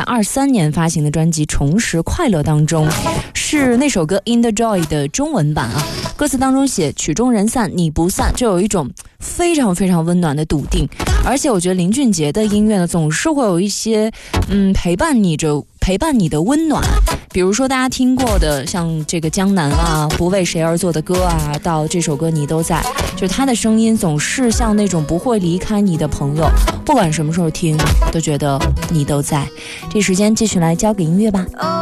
2023年发行的专辑《重拾快乐》当中，是那首歌 In the Joy 的中文版啊。歌词当中写曲终人散你不散，就有一种非常非常温暖的笃定。而且我觉得林俊杰的音乐呢，总是会有一些陪伴你的温暖。比如说大家听过的像这个江南啊，不为谁而作的歌啊，到这首歌你都在，就他的声音总是像那种不会离开你的朋友，不管什么时候听都觉得你都在。这时间继续来交给音乐吧。